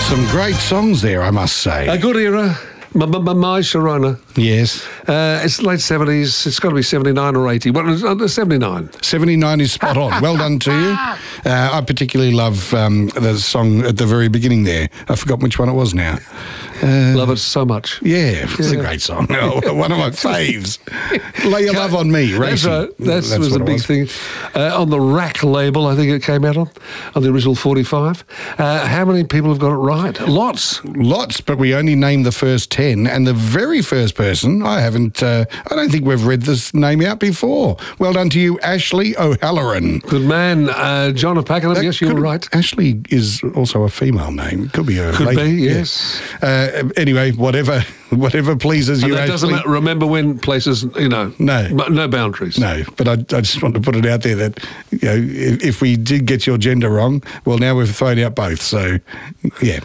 Some great songs there, I must say. A good era. My Sharona. Yes. It's late 70s. It's got to be 79 or 80. Well, 79. 79 is spot on. Well done to you. I particularly love the song at the very beginning there. I forgot which one it was now. Love it so much. Yeah, it's a great song. One of my faves. Lay Your Love on Me, Racing. That's right. That was a big thing. On the Rack label, I think it came out on the original 45. How many people have got it right? Lots. Lots, but we only named the first 10. And the very first person, I don't think we've read this name out before. Well done to you, Ashley O'Halloran. Good man. John of Pakenham, yes, you were right. Ashley is also a female name. Could be a Could lady. Be, yes. Anyway, whatever pleases you, that Ashley. doesn't remember when places, no boundaries. No, but I just want to put it out there that, if we did get your gender wrong, well, now we've thrown out both. So, yeah.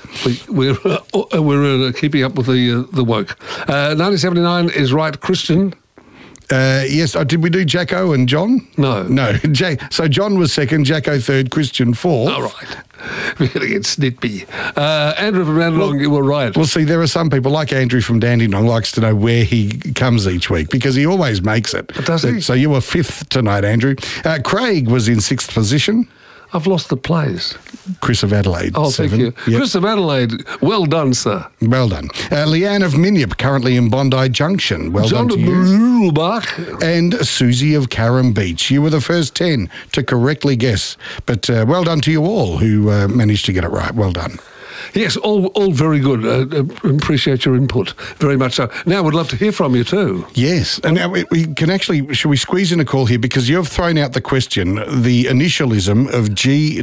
We're keeping up with the woke. 1979 is right, Christian. Yes. Did we do Jacko and John? No. So John was second, Jacko third, Christian fourth. All right. We're going to get snippy. Andrew from Dandenong, you were right. Well, see, there are some people like Andrew from Dandenong likes to know where he comes each week because he always makes it. Does he? So you were fifth tonight, Andrew. Craig was in sixth position. I've lost the place. Chris of Adelaide. Oh, seven. Thank you. Yep. Chris of Adelaide, well done, sir. Well done. Leanne of Minyip, currently in Bondi Junction. Well done to you. And Susie of Carrum Beach. You were the first 10 to correctly guess. But well done to you all who managed to get it right. Well done. Yes, all very good. Appreciate your input very much so. Now, we'd love to hear from you too. Yes, and now we can actually, should we squeeze in a call here? Because you've thrown out the question, the initialism of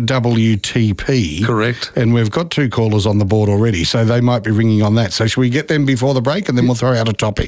GWTP. Correct. And we've got two callers on the board already, so they might be ringing on that. So should we get them before the break and then we'll throw out a topic?